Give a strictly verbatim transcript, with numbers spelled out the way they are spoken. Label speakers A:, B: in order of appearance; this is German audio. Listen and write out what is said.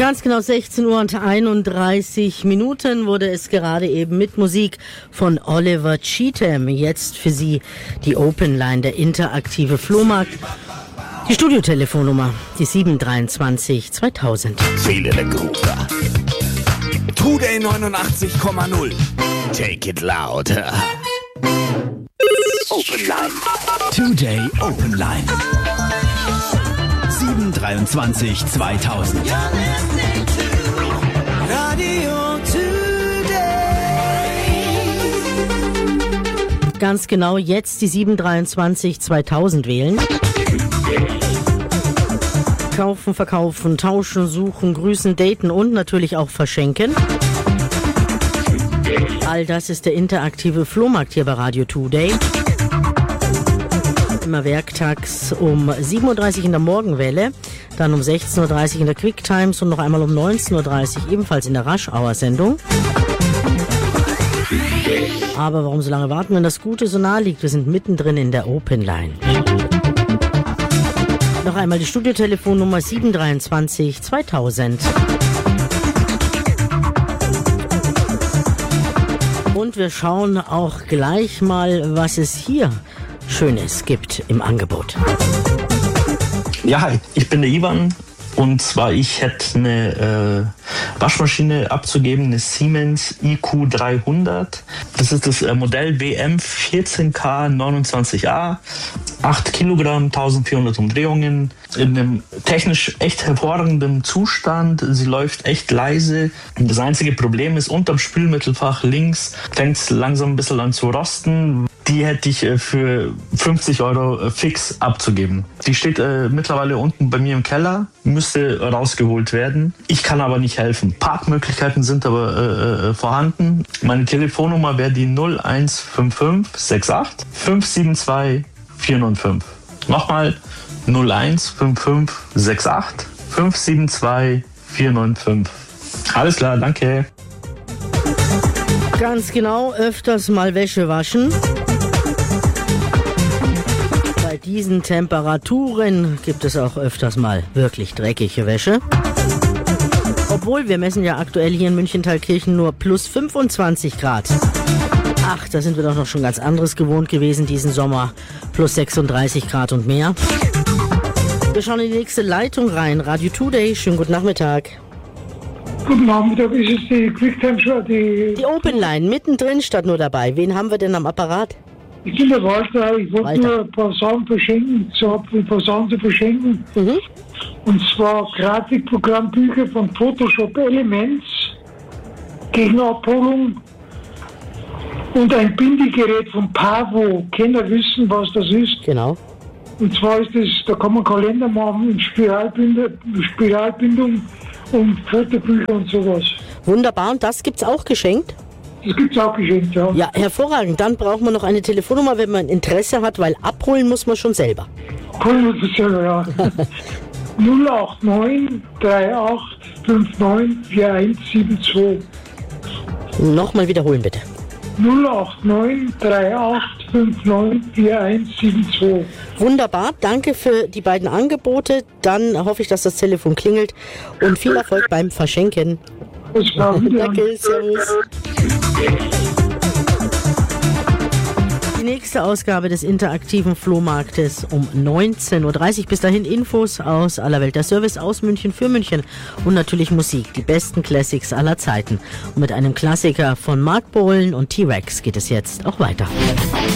A: Ganz genau sechzehn Uhr und einunddreißig Minuten wurde es gerade eben mit Musik von Oliver Cheatham. Jetzt für Sie die Open Line, der interaktive Flohmarkt. Die Studiotelefonnummer, die sieben drei zwei zweitausend.
B: Feel the groove. Today neunundachtzig Komma null. Take it loud. Open Line. Today Open Line. sieben drei zwei zweitausend.
A: Radio Today. Ganz genau jetzt die sieben drei zwei zweitausend wählen. Kaufen, verkaufen, tauschen, suchen, grüßen, daten und natürlich auch verschenken. All das ist der interaktive Flohmarkt hier bei Radio Today. Immer werktags um sieben Uhr dreißig in der Morgenwelle, dann um sechzehn Uhr dreißig in der Quick Times und noch einmal um neunzehn Uhr dreißig ebenfalls in der Rush-Hour-Sendung. Aber warum so lange warten, wenn das Gute so nahe liegt? Wir sind mittendrin in der Open Line. Noch einmal die Studiotelefonnummer sieben drei zwei zweitausend. Und wir schauen auch gleich mal, was es hier Schönes gibt im Angebot.
C: Ja, hi, ich bin der Ivan und zwar ich hätte eine äh, Waschmaschine abzugeben, eine Siemens I Q dreihundert. Das ist das äh, Modell B M vierzehn K neunundzwanzig A, acht Kilogramm, eintausendvierhundert Umdrehungen, in einem technisch echt hervorragenden Zustand. Sie läuft echt leise. Das einzige Problem ist, unterm Spülmittelfach links fängt es langsam ein bisschen an zu rosten. Die hätte ich für fünfzig Euro fix abzugeben. Die steht äh, mittlerweile unten bei mir im Keller, müsste rausgeholt werden. Ich kann aber nicht helfen. Parkmöglichkeiten sind aber äh, vorhanden. Meine Telefonnummer wäre die null eins fünf fünf sechs acht fünf sieben zwei vier neun fünf. Nochmal null eins fünf fünf sechs acht fünf sieben zwei vier neun fünf. Alles klar, danke.
A: Ganz genau, öfters mal Wäsche waschen. Bei diesen Temperaturen gibt es auch öfters mal wirklich dreckige Wäsche. Obwohl, wir messen ja aktuell hier in München-Thalkirchen nur plus fünfundzwanzig Grad. Ach, da sind wir doch noch schon ganz anderes gewohnt gewesen diesen Sommer. Plus sechsunddreißig Grad und mehr. Wir schauen in die nächste Leitung rein. Radio Today, schönen guten Nachmittag.
D: Guten Nachmittag, ist es die Quicktime Show? Die,
A: die Open Line, mittendrin statt nur dabei. Wen haben wir denn am Apparat?
D: Ich bin der Walter, ich wollte nur ein paar Sachen verschenken, so ein paar Sachen zu verschenken. Mhm. Und zwar Grafikprogrammbücher von Photoshop Elements gegen Abholung und ein Bindegerät von Pavo. Kinder wissen, was das ist.
A: Genau.
D: Und zwar ist das, da kann man Kalender machen in Spiralbindung, Spiralbindung und Fotobücher und sowas.
A: Wunderbar, und das gibt's auch geschenkt?
D: Das gibt's auch geschenkt, ja.
A: Ja, hervorragend. Dann braucht man noch eine Telefonnummer, wenn man Interesse hat, weil abholen muss man schon selber.
D: Abholen muss man selber, ja. null acht neun drei acht fünf neun vier eins sieben zwei.
A: Nochmal wiederholen, bitte.
D: null acht neun drei acht fünf neun vier eins sieben zwei.
A: Wunderbar, danke für die beiden Angebote. Dann hoffe ich, dass das Telefon klingelt und viel Erfolg beim Verschenken. Danke, servus. Die nächste Ausgabe des interaktiven Flohmarktes um neunzehn Uhr dreißig. Bis dahin Infos aus aller Welt. Der Service aus München für München und natürlich Musik. Die besten Classics aller Zeiten. Und mit einem Klassiker von Mark Bolan und T-Rex geht es jetzt auch weiter.